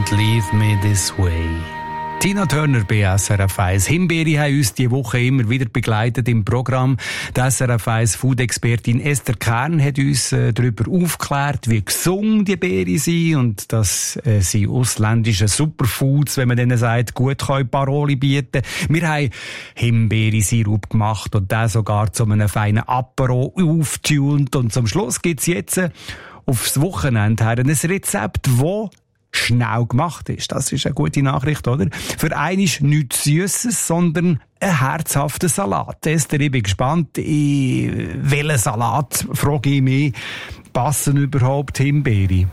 «Don't Leave Me This Way». Tina Turner bei SRF 1. Himbeere haben uns diese Woche immer wieder begleitet im Programm. Die SRF 1 Food-Expertin Esther Kern hat uns darüber aufgeklärt, wie gesund die Beere sind und dass sie ausländische Superfoods, wenn man denen sagt, gut Paroli bieten. Wir haben Himbeere-Sirup gemacht und den sogar zu einem feinen Apero aufgetunt. Und zum Schluss gibt's jetzt aufs Wochenende her ein Rezept, das schnell gemacht ist. Das ist eine gute Nachricht, oder? Für einen ist nichts Süßes, sondern ein herzhafter Salat. Esther, ich bin gespannt, in welchen Salat, frage ich mich, passen überhaupt Himbeere?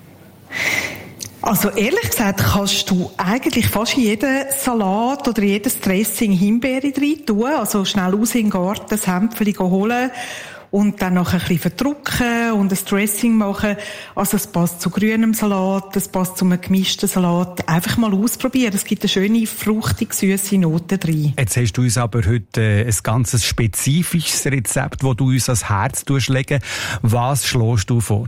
Also ehrlich gesagt kannst du eigentlich fast in jeden Salat oder jedes Dressing Himbeere rein tun. Also schnell raus in den Garten, das Hämpfchen holen und dann noch ein bisschen verdrücken und ein Dressing machen. Also es passt zu grünem Salat, es passt zu einem gemischten Salat. Einfach mal ausprobieren. Es gibt eine schöne, fruchtig süße Note drin. Jetzt hast du uns aber heute ein ganz spezifisches Rezept, das du uns ans Herz legen. Was schlägst du vor?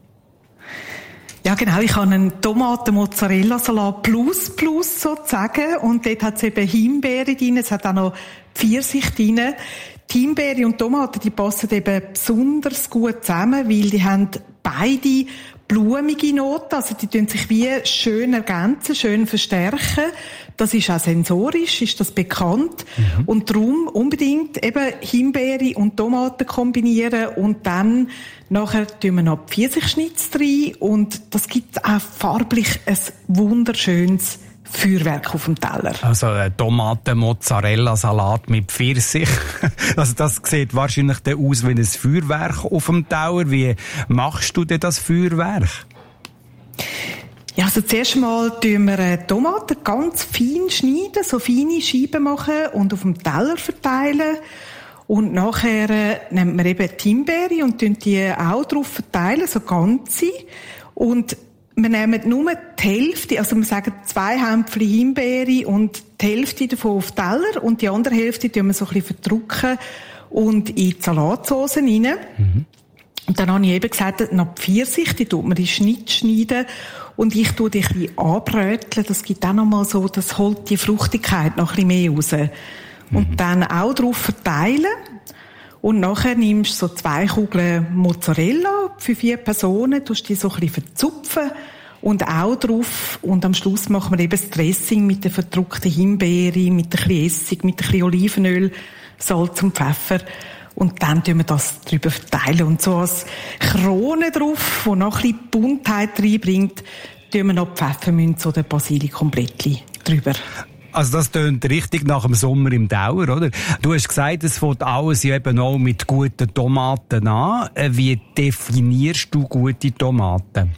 Ja, genau. Ich habe einen Tomaten-Mozzarella-Salat plus sozusagen. Und dort hat es eben Himbeere drin. Es hat auch noch Pfirsich drin. Die Himbeere und Tomaten, die passen eben besonders gut zusammen, weil die haben beide blumige Noten. Also die tun sich wie schön ergänzen, schön verstärken. Das ist auch sensorisch, ist das bekannt. Und darum unbedingt eben Himbeere und Tomaten kombinieren und dann nachher tun wir noch Pfirsichschnitz rein und das gibt auch farblich ein wunderschönes Feuerwerk auf dem Teller. Also Tomaten-Mozzarella-Salat mit Pfirsich. Also das sieht wahrscheinlich aus wie ein Feuerwerk auf dem Teller. Wie machst du denn das Feuerwerk? Ja, also zuerst mal tun wir Tomaten ganz fein schneiden, so feine Scheiben machen und auf dem Teller verteilen. Und nachher nehmen wir eben die Himbeere und tun die auch drauf verteilen, so ganze. Und wir nehmen nur die Hälfte, also wir sagen 2 Hämpfchen Himbeere und die Hälfte davon auf den Teller und die andere Hälfte tun wir so ein bisschen verdrücken und in die Salatsauce rein. Und dann habe ich eben gesagt, noch die Pfirsich, die tut man in Schnitt schneiden und ich tue die ein bisschen anbröteln, das gibt auch noch mal so, das holt die Fruchtigkeit noch ein bisschen mehr raus. Und dann auch drauf verteilen. Und nachher nimmst du so 2 Kugeln Mozzarella für 4 Personen, tust die so ein bisschen verzupfen und auch drauf. Und am Schluss machen wir eben das Dressing mit der verdruckten Himbeere, mit ein bisschen Essig, mit ein bisschen Olivenöl, Salz und Pfeffer. Und dann tun wir das drüber verteilen. Und so als Krone drauf, die noch ein bisschen Buntheit reinbringt, tun wir noch Pfefferminz oder Basilikumblättchen drüber. Also das tönt richtig nach dem Sommer im Dauer, oder? Du hast gesagt, es fängt alles eben auch mit guten Tomaten an. Wie definierst du gute Tomaten?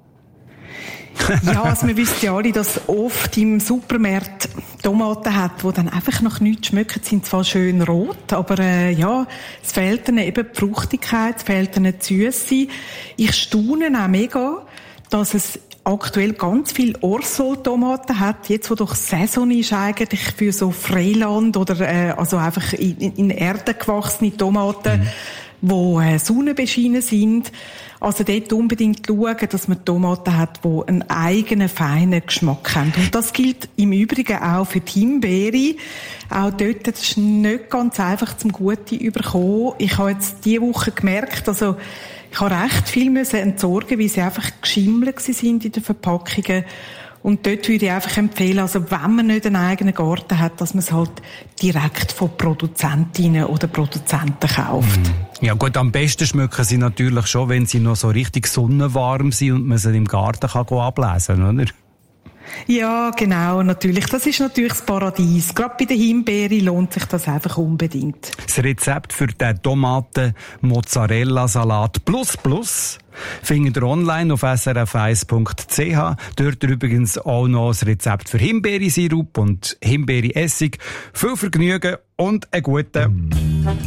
Ja, also wir wissen ja alle, dass oft im Supermarkt Tomaten hat, die dann einfach noch nichts schmecken, sind zwar schön rot, aber ja, es fehlt ihnen eben die Fruchtigkeit, es fehlt ihnen die Süsse. Ich staune auch mega, dass es aktuell ganz viel Orsol-Tomaten hat, jetzt wo doch Saison ist eigentlich für so Freiland oder also einfach in Erde gewachsene Tomaten, wo sonnenbeschienen sind. Also dort unbedingt schauen, dass man Tomaten hat, die einen eigenen, feinen Geschmack haben. Und das gilt im Übrigen auch für die Himbeere. Auch dort, das ist nicht ganz einfach zum Guten überkommen. Ich habe jetzt diese Woche gemerkt, also ich habe recht viel entsorgen, weil sie einfach geschimmelt sind in den Verpackungen. Und dort würde ich einfach empfehlen, also wenn man nicht einen eigenen Garten hat, dass man es halt direkt von Produzentinnen oder Produzenten kauft. Ja gut, am besten schmecken sie natürlich schon, wenn sie noch so richtig sonnenwarm sind und man sie im Garten kann ablesen kann, oder? Ja, genau, natürlich. Das ist natürlich das Paradies. Gerade bei den Himbeeren lohnt sich das einfach unbedingt. Das Rezept für den Tomaten-Mozzarella-Salat plus findet ihr online auf srf1.ch. Dort übrigens auch noch das Rezept für Himbeere-Sirup und Himbeere-Essig. Viel Vergnügen und einen guten